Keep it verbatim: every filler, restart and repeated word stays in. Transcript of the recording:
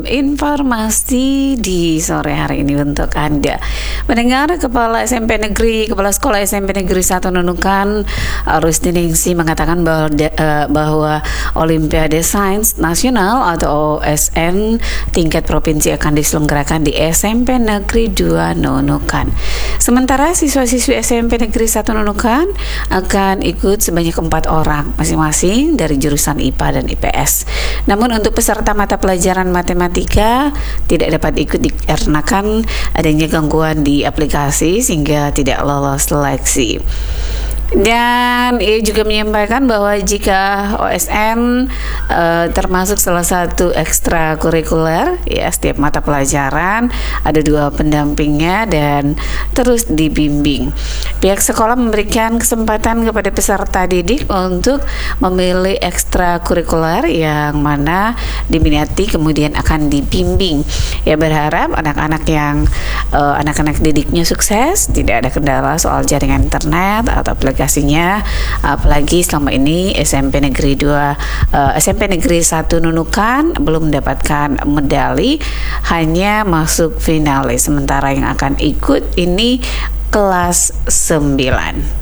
Informasi di sore hari ini untuk Anda mendengar Kepala S M P Negeri Kepala Sekolah S M P Negeri satu Nunukan Rusdiningsih mengatakan bahwa, uh, bahwa Olimpiade Sains Nasional atau O S N tingkat provinsi akan diselenggarakan di S M P Negeri dua Nunukan. Sementara siswa-siswi S M P Negeri satu Nunukan akan ikut sebanyak empat orang masing-masing dari jurusan I P A dan I P S. Namun untuk peserta mata pelajaran matematika tidak dapat ikut dikarenakan adanya gangguan di aplikasi sehingga tidak lolos seleksi. Dan ia juga menyampaikan bahwa jika O S N uh, termasuk salah satu ekstrakurikuler, ya setiap mata pelajaran ada dua pendampingnya dan terus dibimbing. Pihak sekolah memberikan kesempatan kepada peserta didik untuk memilih ekstrakurikuler yang mana diminati kemudian akan dibimbing. Ya berharap anak-anak yang uh, anak-anak didiknya sukses, tidak ada kendala soal jaringan internet atau aplikasi aplikasinya, apalagi selama ini S M P Negeri dua uh, S M P Negeri satu Nunukan belum mendapatkan medali, hanya masuk finalis, sementara yang akan ikut ini kelas sembilan.